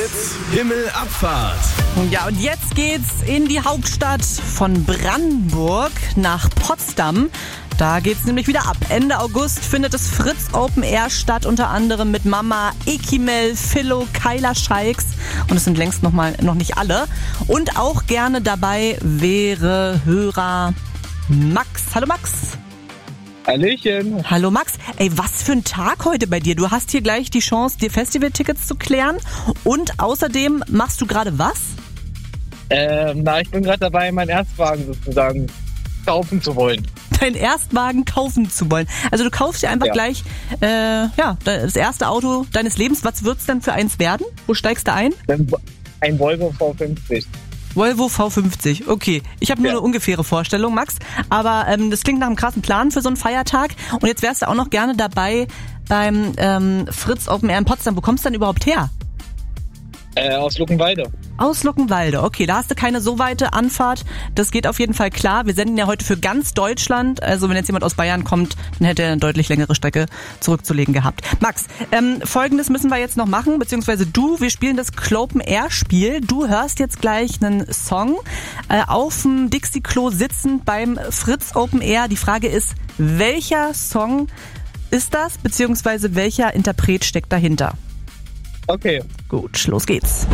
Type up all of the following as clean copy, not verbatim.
Fritz Himmelabfahrt. Ja, und jetzt geht's in die Hauptstadt von Brandenburg nach Potsdam. Da geht's nämlich wieder ab. Ende August findet das Fritz Open Air statt, unter anderem mit Mama, Ekimel, Philo, Kyla Scheiks. Und es sind längst noch nicht alle. Und auch gerne dabei wäre Hörer Max. Hallo Max. Hallöchen. Hallo Max. Ey, was für ein Tag heute bei dir. Du hast hier gleich die Chance, dir Festivaltickets zu klären. Und außerdem machst du gerade was? Ich bin gerade dabei, meinen Erstwagen sozusagen kaufen zu wollen. Deinen Erstwagen kaufen zu wollen. Also du kaufst dir einfach gleich das erste Auto deines Lebens. Was wird's denn für eins werden? Wo steigst du ein? Ein Volvo V50. Volvo V50, okay. Ich habe nur eine ungefähre Vorstellung, Max. Aber das klingt nach einem krassen Plan für so einen Feiertag. Und jetzt wärst du auch noch gerne dabei beim Fritz Open Air in Potsdam. Wo kommst du denn überhaupt her? Aus Luckenwalde. Aus Luckenwalde, okay, da hast du keine so weite Anfahrt. Das geht auf jeden Fall klar. Wir senden ja heute für ganz Deutschland. Also wenn jetzt jemand aus Bayern kommt, dann hätte er eine deutlich längere Strecke zurückzulegen gehabt. Max, Folgendes müssen wir jetzt noch machen, beziehungsweise wir spielen das Clopen Air Spiel. Du hörst jetzt gleich einen Song auf dem Dixie-Klo sitzend beim Fritz Open Air. Die Frage ist, welcher Song ist das, beziehungsweise welcher Interpret steckt dahinter? Okay. Gut, los geht's.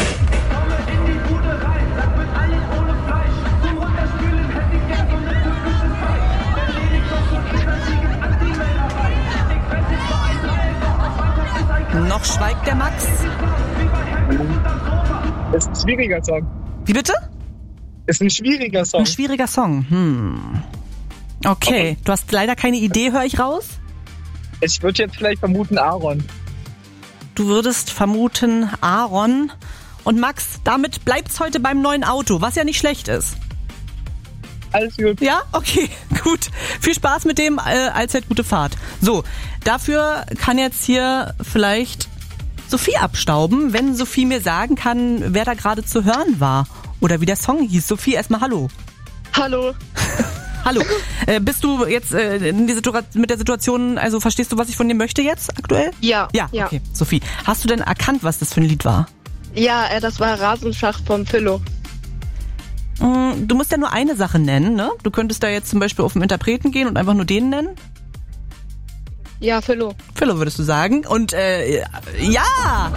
Noch schweigt der Max. Ist ein schwieriger Song. Wie bitte? Ist ein schwieriger Song. Ein schwieriger Song. Okay, du hast leider keine Idee, höre ich raus? Ich würde jetzt vielleicht vermuten Aaron. Du würdest vermuten Aaron. Und Max, damit bleibt's heute beim neuen Auto, was ja nicht schlecht ist. Alles gut. Ja? Okay, gut. Viel Spaß mit dem, allzeit gute Fahrt. So, dafür kann jetzt hier vielleicht Sophie abstauben, wenn Sophie mir sagen kann, wer da gerade zu hören war. Oder wie der Song hieß. Sophie, erstmal hallo. Hallo. Hallo. Bist du jetzt mit der Situation, also verstehst du, was ich von dir möchte jetzt aktuell? Ja. Ja, okay. Sophie, hast du denn erkannt, was das für ein Lied war? Ja, das war Rasenschach vom Philo. Du musst ja nur eine Sache nennen, ne? Du könntest da jetzt zum Beispiel auf den Interpreten gehen und einfach nur den nennen. Ja, Philo. Philo würdest du sagen. Und ja!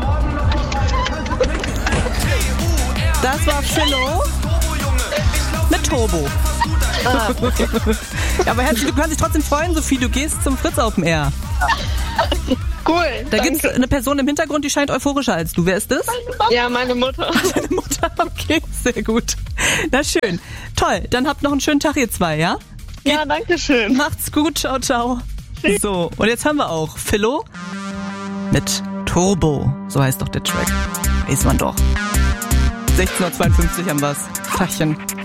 Das war Philo mit Turbo. Ah, okay. Aber du kannst dich trotzdem freuen, Sophie, du gehst zum Fritz Open Air. Cool. Da gibt es eine Person im Hintergrund, die scheint euphorischer als du. Wer ist das? Ja, meine Mutter. Deine Mutter, okay, sehr gut. Na schön. Toll, dann habt noch einen schönen Tag, ihr zwei, ja? Ja, danke schön. Macht's gut, ciao, ciao. So, und jetzt haben wir auch Philo mit Turbo. So heißt doch der Track. Weiß man doch. 16:52 Uhr haben wir's. Tachchen.